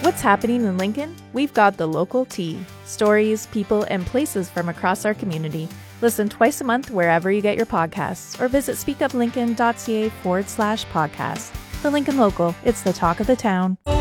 What's happening in Lincoln? We've got the local tea. Stories, people, and places from across our community. Listen twice a month wherever you get your podcasts or visit speakuplincoln.ca/podcast. The Lincoln Local, it's the talk of the town.